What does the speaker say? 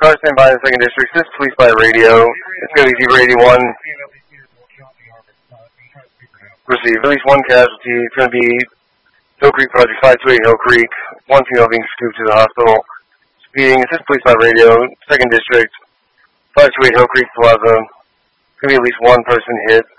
car stand by in the 2nd District. This is Police by Radio. It's going to be Zebra 81. Received at least one casualty. It's going to be Hill Creek Project 528 Hill Creek. One female being scooped to the hospital. Speeding. This is Police by Radio. 2nd District. 528 Hill Creek Plaza. It's going to be at least one person hit.